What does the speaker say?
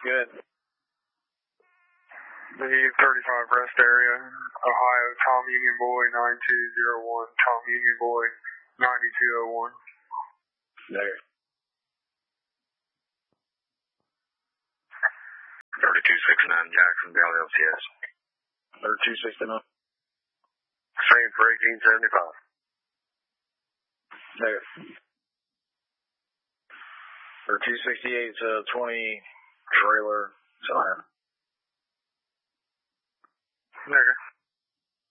Good. The 35 rest area, Ohio, Tom Union Boy 9201, Tom Union Boy 9201. There. 3269 Jacksonville LCS. 3269. Same for 1875. There. 268 to 20 trailer. Sorry. There.